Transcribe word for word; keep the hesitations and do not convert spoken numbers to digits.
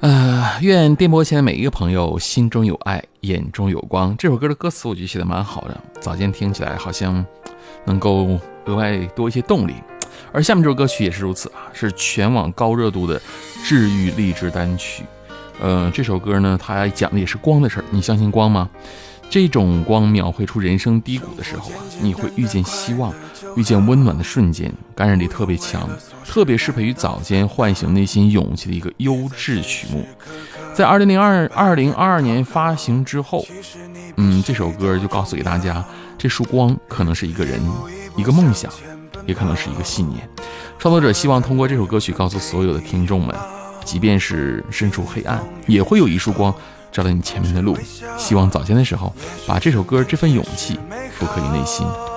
呃，愿电波前的每一个朋友心中有爱，眼中有光。这首歌的歌词我觉得写的蛮好的，早间听起来好像能够额外多一些动力。而下面这首歌曲也是如此啊，是全网高热度的治愈励志单曲。呃，这首歌呢，它讲的也是光的事儿。你相信光吗？这种光描绘出人生低谷的时候啊，你会遇见希望，遇见温暖的瞬间，感染力特别强，特别适配于早间唤醒内心勇气的一个优质曲目。在二零零二二零二二年发行之后，嗯，这首歌就告诉给大家，这束光可能是一个人，一个梦想，也可能是一个信念。创作者希望通过这首歌曲告诉所有的听众们，即便是身处黑暗，也会有一束光照到你前面的路。希望早间的时候把这首歌这份勇气复刻于内心。